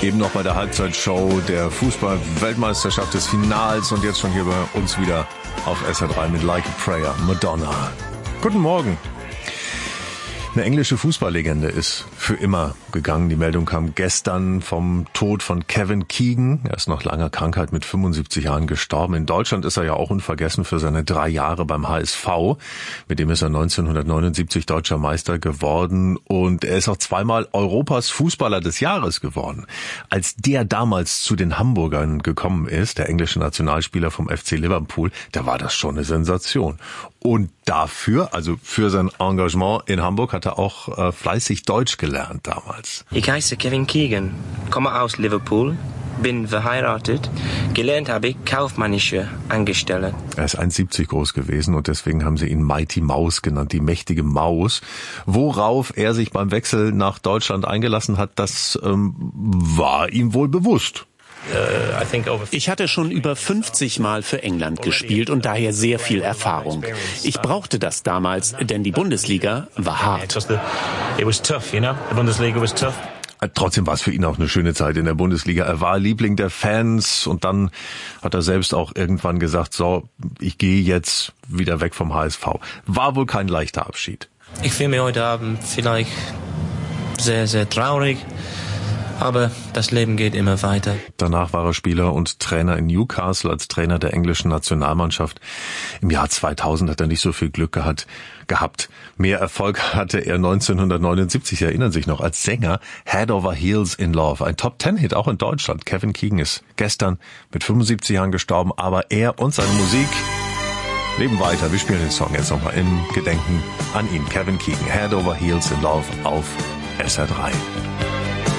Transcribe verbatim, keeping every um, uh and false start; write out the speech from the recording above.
Eben noch bei der Halbzeitshow der Fußball-Weltmeisterschaft des Finals und jetzt schon hier bei uns wieder auf S R drei mit Like a Prayer, Madonna. Guten Morgen. Eine englische Fußballlegende ist für immer gegangen. Die Meldung kam gestern vom Tod von Kevin Keegan. Er ist nach langer Krankheit mit fünfundsiebzig Jahren gestorben. In Deutschland ist er ja auch unvergessen für seine drei Jahre beim H S V. Mit dem ist er neunzehnhundertneunundsiebzig deutscher Meister geworden und er ist auch zweimal Europas Fußballer des Jahres geworden. Als der damals zu den Hamburgern gekommen ist, der englische Nationalspieler vom F C Liverpool, da war das schon eine Sensation. Und dafür, also für sein Engagement in Hamburg, hat er auch äh, fleißig Deutsch gelernt damals. Ich heiße Kevin Keegan, komme aus Liverpool, bin verheiratet. Gelernt habe ich kaufmännische Angestellte. Er ist eins Komma siebzig groß gewesen und deswegen haben sie ihn Mighty Mouse genannt, die mächtige Maus. Worauf er sich beim Wechsel nach Deutschland eingelassen hat, das ähm, war ihm wohl bewusst. Ich hatte schon über fünfzig Mal für England gespielt und daher sehr viel Erfahrung. Ich brauchte das damals, denn die Bundesliga war hart. Trotzdem war es für ihn auch eine schöne Zeit in der Bundesliga. Er war Liebling der Fans und dann hat er selbst auch irgendwann gesagt, so, ich gehe jetzt wieder weg vom H S V. War wohl kein leichter Abschied. Ich fühle mich heute Abend vielleicht sehr, sehr traurig. Aber das Leben geht immer weiter. Danach war er Spieler und Trainer in Newcastle als Trainer der englischen Nationalmannschaft. Im Jahr zweitausend hat er nicht so viel Glück gehabt. gehabt. Mehr Erfolg hatte er neunzehnhundertneunundsiebzig, Sie erinnern sich noch, als Sänger Head Over Heels in Love. Ein Top-Ten-Hit auch in Deutschland. Kevin Keegan ist gestern mit fünfundsiebzig Jahren gestorben, aber er und seine Musik leben weiter. Wir spielen den Song jetzt nochmal im Gedenken an ihn. Kevin Keegan, Head Over Heels in Love auf S R drei.